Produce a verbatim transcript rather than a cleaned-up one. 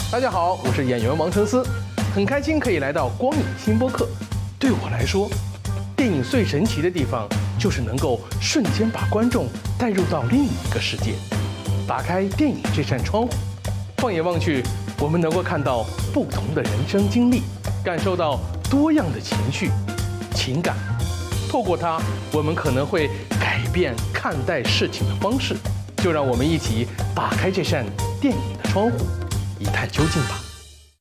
大家好，我是演员王承思，很开心可以来到光影新播客。对我来说，电影最神奇的地方就是能够瞬间把观众带入到另一个世界。打开电影这扇窗户，放眼望去，我们能够看到不同的人生经历，感受到多样的情绪、情感。透过它，我们可能会改变看待事情的方式。就让我们一起打开这扇电影的窗户，一探究竟吧。